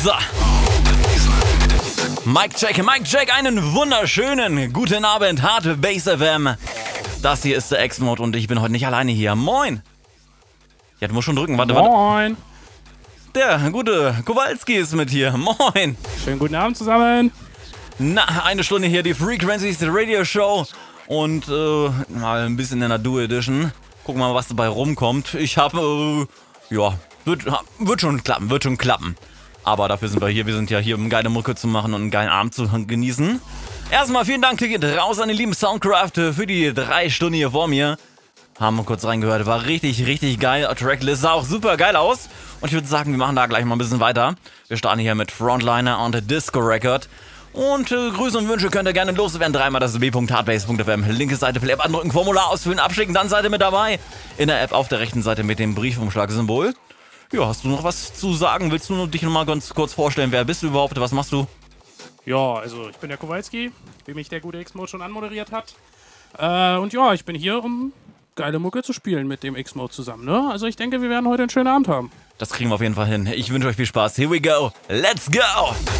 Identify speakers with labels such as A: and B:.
A: So. Mic check, einen wunderschönen guten Abend, Hard Bass FM. Das hier ist der X-Mode und ich bin heute nicht alleine hier. Moin. Ja, du musst schon drücken, warte.
B: Moin.
A: Der gute Kowalski ist mit hier. Moin.
B: Schönen guten Abend zusammen.
A: Na, eine Stunde hier, die Frequencies Radio Show. Und mal ein bisschen in der Duo Edition. Gucken wir mal, was dabei rumkommt. Ich habe, wird schon klappen. Aber dafür sind wir hier. Wir sind ja hier, um geile Mucke zu machen und einen geilen Abend zu genießen. Erstmal vielen Dank, geht raus an den lieben Soundcraft für die 3 Stunden hier vor mir. Haben wir kurz reingehört, war richtig, richtig geil. Tracklist sah auch super geil aus. Und ich würde sagen, wir machen da gleich mal ein bisschen weiter. Wir starten hier mit Frontliner und Disco Record. Und Grüße und Wünsche könnt ihr gerne loswerden. Dreimal das w.hardbase.fm. Linke Seite Play-App andrücken, Formular ausfüllen, abschicken, dann seid ihr mit dabei. In der App auf der rechten Seite mit dem Briefumschlag-Symbol. Ja, hast du noch was zu sagen? Willst du dich noch mal ganz kurz vorstellen? Wer bist du überhaupt? Was machst du?
B: Ja, also ich bin der Kowalski, wie mich der gute X-Mode schon anmoderiert hat. Und ja, ich bin hier, um geile Mucke zu spielen mit dem X-Mode zusammen, ne? Also ich denke, wir werden heute einen schönen Abend haben.
A: Das kriegen wir auf jeden Fall hin. Ich wünsche euch viel Spaß. Here we go. Let's go!